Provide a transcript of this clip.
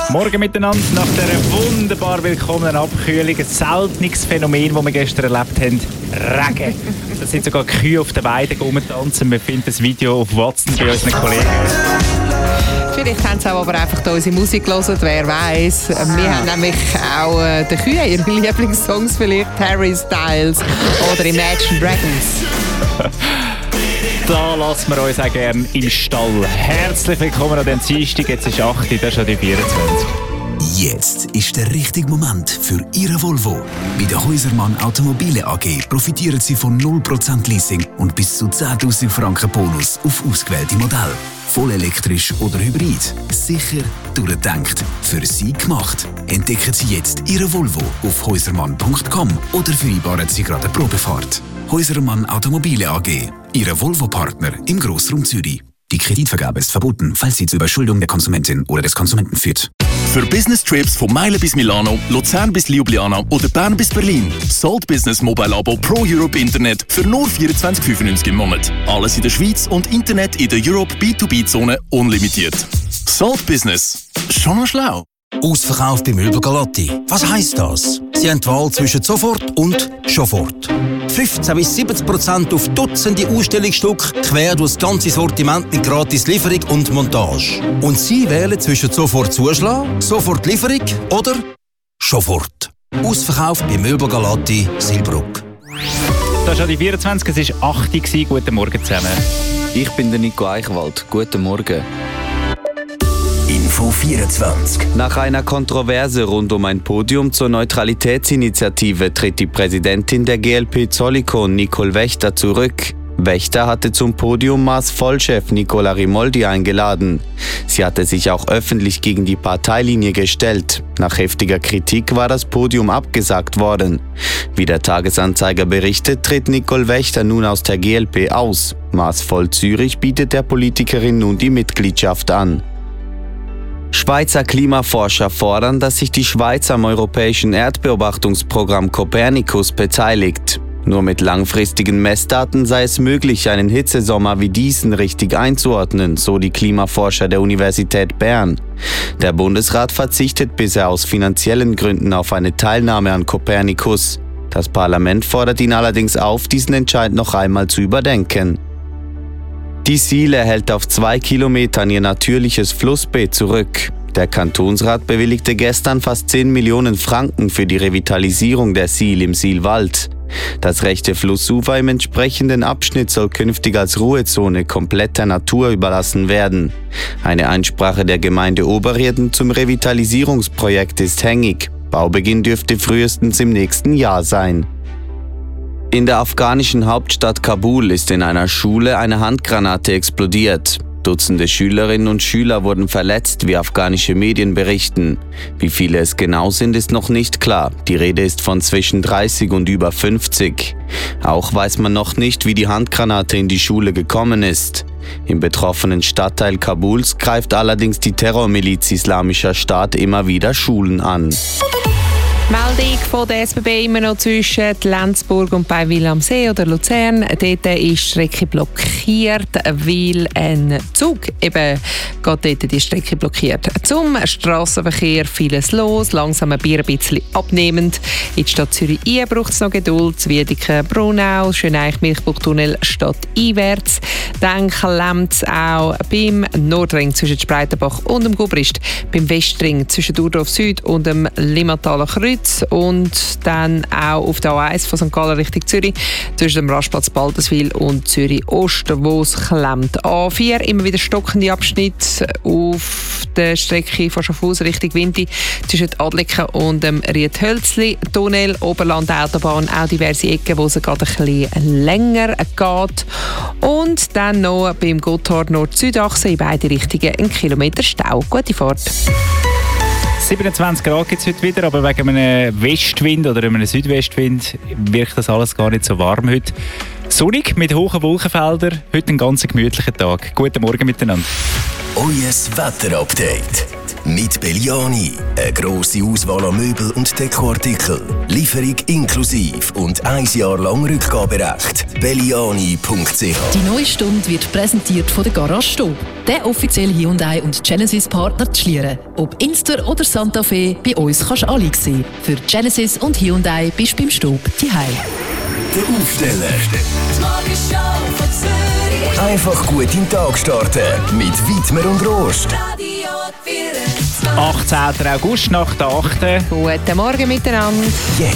Morgen miteinander nach dieser wunderbar willkommenen Abkühlung. Ein seltenes Phänomen, das wir gestern erlebt haben. Regen. Da sind sogar Kühe auf den Weiden rumtanzen. Wir finden das Video auf WhatsApp bei unseren Kollegen. Vielleicht haben sie auch aber einfach unsere Musik gehört, wer weiß. Wir haben nämlich auch die Kühe, ihre Lieblingssongs vielleicht, Harry Styles oder Imagine Dragons. Da lassen wir uns auch gerne im Stall. Herzlich willkommen an den Dienstag. Jetzt ist 8 Uhr, das ist schon die 24. Jetzt ist der richtige Moment für Ihre Volvo. Bei der Häusermann Automobile AG profitieren Sie von 0% Leasing und bis zu 10'000 Franken Bonus auf ausgewählte Modelle. Voll elektrisch oder hybrid. Sicher, durchgedacht, für Sie gemacht. Entdecken Sie jetzt Ihre Volvo auf häusermann.com oder vereinbaren Sie gerade eine Probefahrt. Häusermann Automobile AG, Ihre Volvo-Partner im Grossraum Zürich. Die Kreditvergabe ist verboten, falls sie zur Überschuldung der Konsumentin oder des Konsumenten führt. Für Business-Trips von Meilen bis Milano, Luzern bis Ljubljana oder Bern bis Berlin. Salt Business Mobile Abo Pro Europe Internet für nur 24,95 im Monat. Alles in der Schweiz und Internet in der Europe B2B-Zone unlimitiert. Salt Business. Schon noch schlau. Ausverkauft bei Möbel Galatti. Was heisst das? Sie haben die Wahl zwischen sofort und sofort. 15-70% auf Dutzende Ausstellungsstücke, quer durch das ganze Sortiment mit gratis Lieferung und Montage. Und Sie wählen zwischen sofort Zuschlag, sofort Lieferung oder sofort. Ausverkauft bei Möbel Galatti, Silbruck. Das ist schon die 24, es war 8 Uhr. Guten Morgen zusammen. Ich bin der Nico Eichwald. Guten Morgen. Info 24. Nach einer Kontroverse rund um ein Podium zur Neutralitätsinitiative tritt die Präsidentin der GLP Zollikon, Nicole Wächter, zurück. Wächter hatte zum Podium Maas-Vollchef Nicola Rimoldi eingeladen. Sie hatte sich auch öffentlich gegen die Parteilinie gestellt. Nach heftiger Kritik war das Podium abgesagt worden. Wie der Tagesanzeiger berichtet, tritt Nicole Wächter nun aus der GLP aus. Maas-Voll Zürich bietet der Politikerin nun die Mitgliedschaft an. Schweizer Klimaforscher fordern, dass sich die Schweiz am europäischen Erdbeobachtungsprogramm Copernicus beteiligt. Nur mit langfristigen Messdaten sei es möglich, einen Hitzesommer wie diesen richtig einzuordnen, so die Klimaforscher der Universität Bern. Der Bundesrat verzichtet bisher aus finanziellen Gründen auf eine Teilnahme an Copernicus. Das Parlament fordert ihn allerdings auf, diesen Entscheid noch einmal zu überdenken. Die Sihle hält auf 2 Kilometern ihr natürliches Flussbett zurück. Der Kantonsrat bewilligte gestern fast 10 Millionen Franken für die Revitalisierung der Sihl im Sihlwald. Das rechte Flussufer im entsprechenden Abschnitt soll künftig als Ruhezone komplett der Natur überlassen werden. Eine Einsprache der Gemeinde Oberreden zum Revitalisierungsprojekt ist hängig. Baubeginn dürfte frühestens im nächsten Jahr sein. In der afghanischen Hauptstadt Kabul ist in einer Schule eine Handgranate explodiert. Dutzende Schülerinnen und Schüler wurden verletzt, wie afghanische Medien berichten. Wie viele es genau sind, ist noch nicht klar. Die Rede ist von zwischen 30 und über 50. Auch weiß man noch nicht, wie die Handgranate in die Schule gekommen ist. Im betroffenen Stadtteil Kabuls greift allerdings die Terrormiliz Islamischer Staat immer wieder Schulen an. Meldung von der SBB immer noch zwischen Lenzburg und bei Wil am See oder Luzern. Dort ist die Strecke blockiert, weil ein Zug eben geht dort die Strecke blockiert. Zum Strassenverkehr vieles los, langsam ein bisschen abnehmend. In die Stadt Zürich braucht es noch Geduld. Wiedeke, Brunau, Schöneich-Milchbuchtunnel stadteinwärts. Dann klemmt es auch beim Nordring zwischen Spreitenbach und dem Gubrist, beim Westring zwischen Durdorf Süd und dem Limmataler Kreuz und dann auch auf der A1 von St. Gallen Richtung Zürich zwischen dem Rastplatz Balderswil und Zürich Ost, wo es klemmt. A4 immer wieder stockende Abschnitt auf der Strecke von Schaffhausen Richtung Winti zwischen Adliken und dem Riethölzli-Tunnel, Oberland-Autobahn, auch diverse Ecken, wo es gerade ein bisschen länger geht. Und dann noch beim Gotthard Nord-Süd-Achse in beide Richtungen 1 Kilometer Stau. Gute Fahrt. 27 Grad gibt es heute wieder, aber wegen einem Westwind oder einem Südwestwind wirkt das alles gar nicht so warm heute. Sonnig mit hohen Wolkenfeldern, heute ein ganz gemütlicher Tag. Guten Morgen miteinander. Euer Wetterupdate Mit Belliani. Eine grosse Auswahl an Möbel und Dekoartikeln. Lieferung inklusiv und 1 Jahr lang Rückgaberecht. Belliani.ch. Die neue Stunde wird präsentiert von der Garage Stob. Der offizielle Hyundai und Genesis-Partner zu Schlieren. Ob Inster oder Santa Fe, bei uns kannst du alle sehen. Für Genesis und Hyundai bist du beim Stob daheim. Der Aufsteller. Die Morgenshow von Zürich. Einfach gut in den Tag starten. Mit Wittmer und Rost. Radio 24. 18. August nach der 8. Guten Morgen miteinander. Jetzt